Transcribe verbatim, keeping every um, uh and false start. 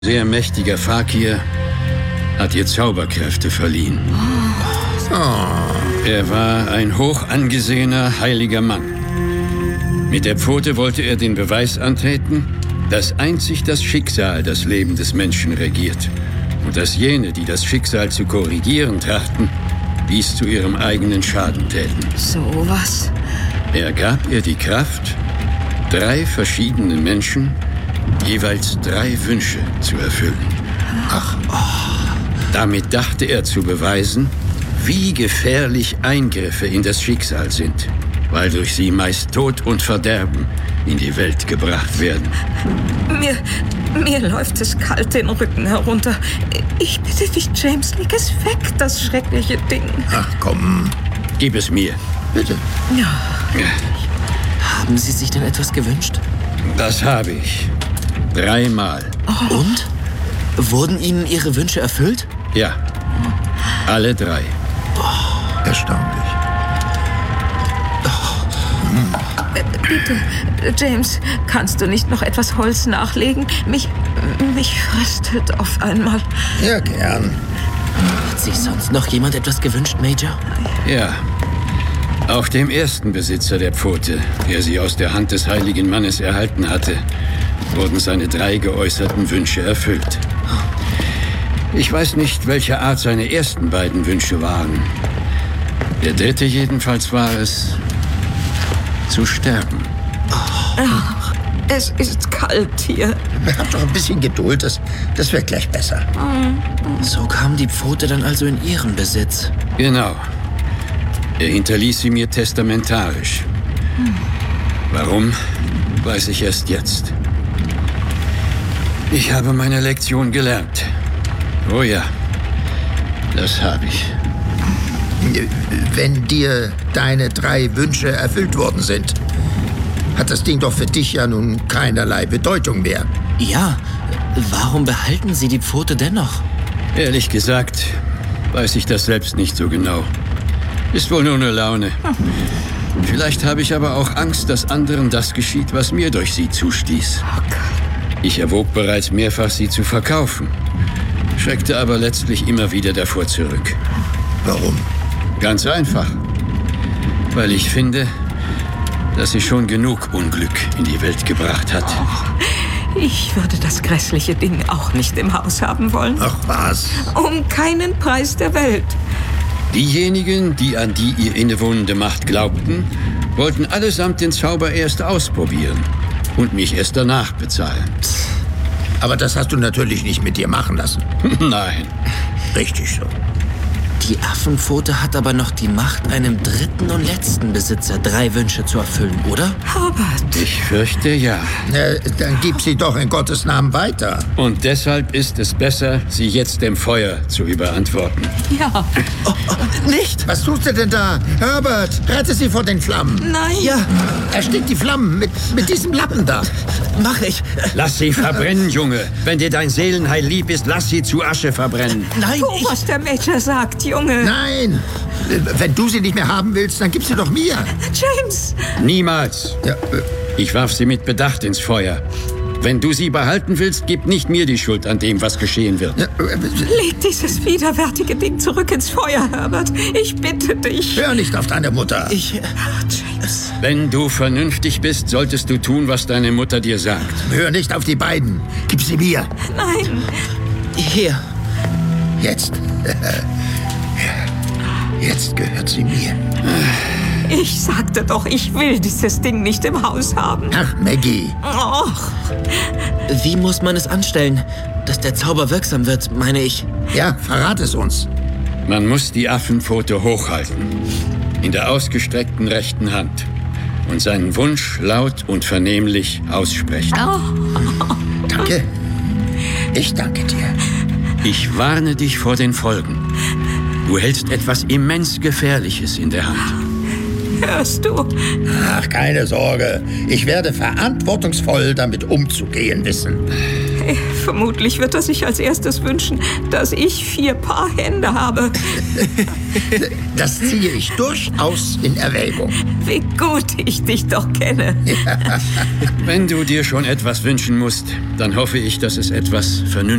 Sehr mächtiger Fakir hat ihr Zauberkräfte verliehen. Oh. Er war ein hoch angesehener, heiliger Mann. Mit der Pfote wollte er den Beweis antreten, dass einzig das Schicksal das Leben des Menschen regiert und dass jene, die das Schicksal zu korrigieren trachten, dies zu ihrem eigenen Schaden täten. So was? Er gab ihr die Kraft, drei verschiedenen Menschen jeweils drei Wünsche zu erfüllen. Ach, oh. Damit dachte er zu beweisen, wie gefährlich Eingriffe in das Schicksal sind, weil durch sie meist Tod und Verderben in die Welt gebracht werden. Mir, mir läuft es kalt den Rücken herunter. Ich bitte dich, James, leg es weg, das schreckliche Ding. Ach, komm. Gib es mir. Bitte. Ja. Haben Sie sich denn etwas gewünscht? Das habe ich. Dreimal. Oh. Und? Wurden Ihnen Ihre Wünsche erfüllt? Ja. Alle drei. Oh. Erstaunlich. Oh. Hm. Bitte, James, kannst du nicht noch etwas Holz nachlegen? Mich, mich fröstelt auf einmal. Ja, gern. Hat sich sonst noch jemand etwas gewünscht, Major? Ja. Auch dem ersten Besitzer der Pfote, der sie aus der Hand des heiligen Mannes erhalten hatte, wurden seine drei geäußerten Wünsche erfüllt. Ich weiß nicht, welcher Art seine ersten beiden Wünsche waren. Der dritte jedenfalls war es, zu sterben. Ach, es ist kalt hier. Habt doch ein bisschen Geduld, das, das wird gleich besser. So kam die Pfote dann also in Ihren Besitz. Genau. Er hinterließ sie mir testamentarisch. Warum, weiß ich erst jetzt. Ich habe meine Lektion gelernt. Oh ja, das habe ich. Wenn dir deine drei Wünsche erfüllt worden sind, hat das Ding doch für dich ja nun keinerlei Bedeutung mehr. Ja, warum behalten Sie die Pfote dennoch? Ehrlich gesagt, weiß ich das selbst nicht so genau. Ist wohl nur eine Laune. Vielleicht habe ich aber auch Angst, dass anderen das geschieht, was mir durch sie zustieß. Ich erwog bereits mehrfach, sie zu verkaufen, schreckte aber letztlich immer wieder davor zurück. Warum? Ganz einfach. Weil ich finde, dass sie schon genug Unglück in die Welt gebracht hat. Oh, ich würde das grässliche Ding auch nicht im Haus haben wollen. Ach was? Um keinen Preis der Welt. Diejenigen, die an die ihr innewohnende Macht glaubten, wollten allesamt den Zauber erst ausprobieren und mich erst danach bezahlen. Aber das hast du natürlich nicht mit dir machen lassen. Nein. Richtig so. Die Affenpfote hat aber noch die Macht, einem dritten und letzten Besitzer drei Wünsche zu erfüllen, oder? Herbert. Ich fürchte, ja. Na, dann gib sie doch in Gottes Namen weiter. Und deshalb ist es besser, sie jetzt dem Feuer zu überantworten. Ja. Oh, oh, nicht! Was tust du denn da? Herbert, rette sie vor den Flammen. Nein. Ja. Erstick die Flammen mit, mit diesem Lappen da. Mach ich. Lass sie verbrennen, Junge. Wenn dir dein Seelenheil lieb ist, lass sie zu Asche verbrennen. Nein, Tu, ich... was der Major sagt, Junge. Nein! Wenn du sie nicht mehr haben willst, dann gib sie doch mir. James! Niemals. Ja, äh, Ich warf sie mit Bedacht ins Feuer. Wenn du sie behalten willst, gib nicht mir die Schuld an dem, was geschehen wird. ja, äh, Leg dieses widerwärtige Ding zurück ins Feuer, Herbert. Ich bitte dich. hör nicht auf deine Mutter. Ich... James. Wenn du vernünftig bist, solltest du tun, was deine Mutter dir sagt. Hör nicht auf die beiden. Gib sie mir. Nein. Hier. Jetzt. Jetzt gehört sie mir. Ich sagte doch, ich will dieses Ding nicht im Haus haben. Ach, Maggie. Och. Wie muss man es anstellen, dass der Zauber wirksam wird, meine ich? Ja, verrat es uns. Man muss die Affenpfote hochhalten, in der ausgestreckten rechten Hand, und seinen Wunsch laut und vernehmlich aussprechen. Oh. Danke. Ich danke dir. Ich warne dich vor den Folgen. Du hältst etwas immens Gefährliches in der Hand. Hörst du? Ach, keine Sorge. Ich werde verantwortungsvoll damit umzugehen wissen. Vermutlich wird er sich als erstes wünschen, dass ich vier Paar Hände habe. Das ziehe ich durchaus in Erwägung. Wie gut ich dich doch kenne. Wenn du dir schon etwas wünschen musst, dann hoffe ich, dass es etwas Vernünftiges